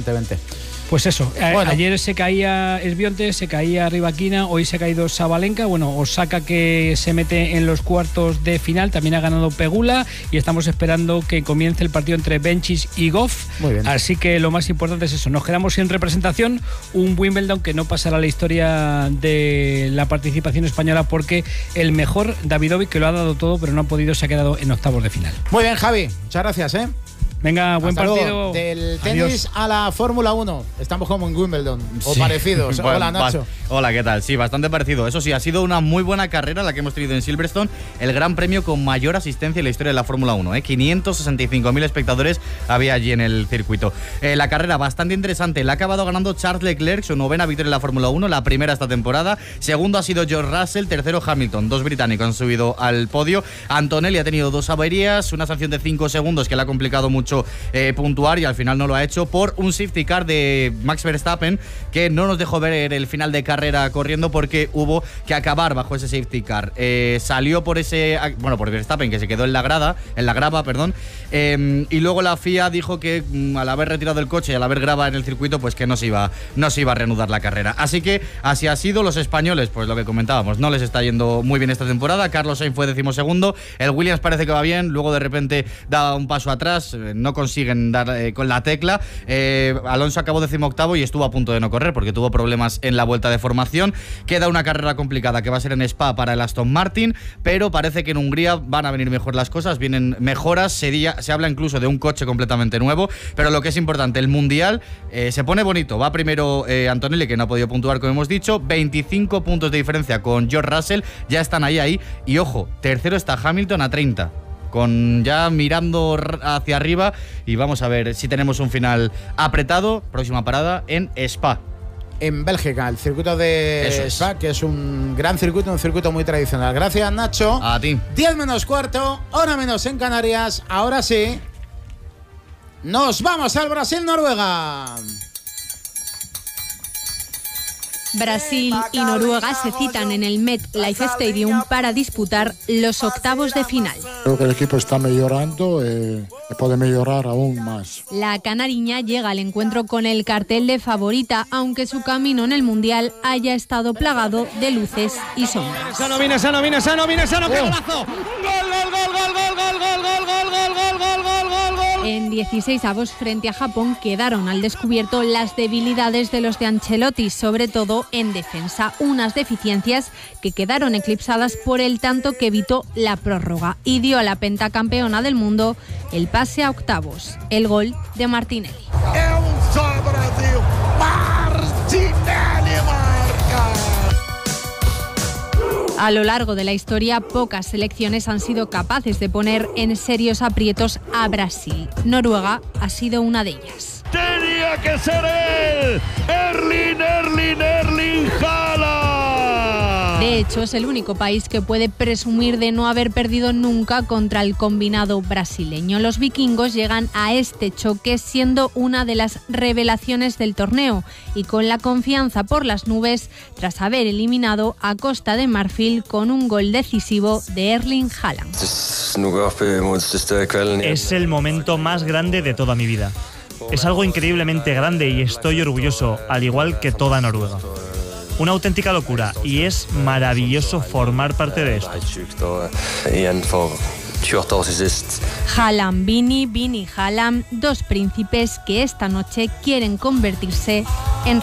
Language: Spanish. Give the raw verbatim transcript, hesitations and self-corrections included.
evidentemente. Pues eso, bueno. ayer se caía Esbionte, se caía Rybakina, hoy se ha caído Sabalenka, bueno, Osaka que se mete en los cuartos de final, también ha ganado Pegula y estamos esperando que comience el partido entre Benchis y Goff. Muy bien. Así que lo más importante es eso, nos quedamos sin representación, un Wimbledon que no pasará a la historia de la participación española porque el mejor Davidovic, que lo ha dado todo pero no ha podido, se ha quedado en octavos de final. Muy bien, Javi, muchas gracias, ¿eh? Venga, buen Hasta partido. Luego. Del tenis Adiós. a la Fórmula uno. Estamos como en Wimbledon, o sí. parecidos. Bueno, Hola, Nacho. Hola, ¿qué tal? Sí, bastante parecido. Eso sí, ha sido una muy buena carrera la que hemos tenido en Silverstone, el gran premio con mayor asistencia en la historia de la Fórmula uno. ¿eh? quinientos sesenta y cinco mil espectadores había allí en el circuito. Eh, la carrera bastante interesante. La ha acabado ganando Charles Leclerc, su novena victoria en la Fórmula uno, la primera esta temporada. Segundo ha sido George Russell, tercero Hamilton. Dos británicos han subido al podio. Antonelli ha tenido dos averías, una sanción de cinco segundos que le ha complicado mucho eh, puntuar y al final no lo ha hecho por un safety car de Max Verstappen que no nos dejó ver el final de carrera corriendo porque hubo que acabar bajo ese safety car. Eh, salió por ese, bueno, por Verstappen que se quedó en la grada, en la grava, perdón, eh, y luego la F I A dijo que mm, al haber retirado el coche y al haber grava en el circuito, pues que no se iba, no se iba a reanudar la carrera. Así que así ha sido. Los españoles, pues lo que comentábamos, no les está yendo muy bien esta temporada. Carlos Sainz fue decimosegundo, el Williams parece que va bien, luego de repente da un paso atrás, eh, no consiguen dar eh, con la tecla. eh, Alonso acabó decimoctavo y estuvo a punto de no correr porque tuvo problemas en la vuelta de formación. Queda una carrera complicada que va a ser en Spa para el Aston Martin, pero parece que en Hungría van a venir mejor las cosas, vienen mejoras, se, dia, se habla incluso de un coche completamente nuevo, pero lo que es importante, el Mundial eh, se pone bonito. Va primero eh, Antonelli, que no ha podido puntuar como hemos dicho, veinticinco puntos de diferencia con George Russell, ya están ahí ahí, y ojo, tercero está Hamilton a treinta, con ya mirando hacia arriba, y vamos a ver si tenemos un final apretado. Próxima parada en Spa. En Bélgica, el circuito de es. Spa, que es un gran circuito, un circuito muy tradicional. Gracias, Nacho. A ti. diez menos cuarto, hora menos en Canarias. Ahora sí, nos vamos al Brasil-Noruega. Brasil y Noruega se citan en el MetLife Stadium para disputar los octavos de final. Creo que el equipo está mejorando y puede mejorar aún más. La canariña llega al encuentro con el cartel de favorita, aunque su camino en el Mundial haya estado plagado de luces y sombras. Sano, viene sano, viene sano, viene sano, ¡qué golazo! ¡Gol, gol, gol, gol, gol, gol, gol, gol, gol, gol, gol, gol, gol, gol, gol! En dieciséis avos frente a Japón quedaron al descubierto las debilidades de los de Ancelotti, sobre todo en defensa, unas deficiencias que quedaron eclipsadas por el tanto que evitó la prórroga y dio a la pentacampeona del mundo el pase a octavos, el gol de Martinelli. A lo largo de la historia, pocas selecciones han sido capaces de poner en serios aprietos a Brasil. Noruega ha sido una de ellas. ¡Tenía que ser él! ¡Erling, Erling, Erling Haaland! De hecho, es el único país que puede presumir de no haber perdido nunca contra el combinado brasileño. Los vikingos llegan a este choque siendo una de las revelaciones del torneo y con la confianza por las nubes tras haber eliminado a Costa de Marfil con un gol decisivo de Erling Haaland. Es el momento más grande de toda mi vida. Es algo increíblemente grande y estoy orgulloso, al igual que toda Noruega. Una auténtica locura y es maravilloso formar parte de esto. Haaland, Vini, Vini, Haaland, dos príncipes que esta noche quieren convertirse